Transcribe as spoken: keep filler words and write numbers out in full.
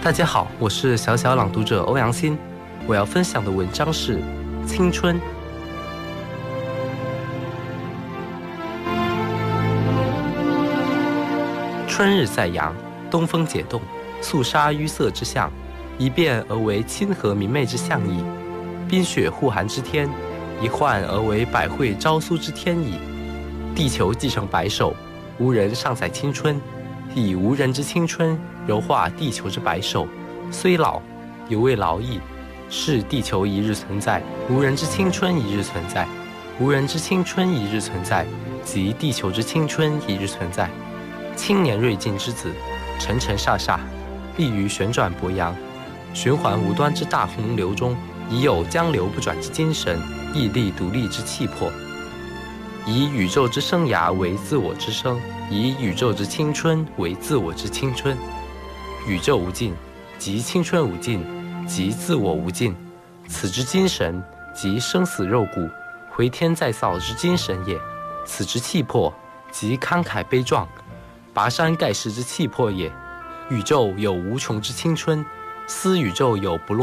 大家好，我是小小朗读者欧阳欣，我要分享的文章是《青春》。春日在阳，东风解冻，肃杀淤塞之象，一变而为清和明媚之象矣。冰雪护寒之天，一换而为百卉朝苏之天矣。地球继承白首，无人尚载青春，以无人之青春柔化地球之白首，虽老犹未老矣。是地球一日存在，无人之青春一日存在；无人之青春一日存在，即地球之青春一日存在。青年锐劲之子，沉沉飒飒，立于旋转博洋、循环无端之大洪流中，已有江流不转之精神，屹立独立之气魄。以宇宙之生涯为自我之生，以宇宙之青春为自我之青春。宇宙无尽，即青春无尽，即自我无尽。此之精神，即生死肉骨，回天再造之精神也。此之气魄，即慷慨悲壮，拔山盖世之气魄也。宇宙有无穷之青春，思宇宙有不落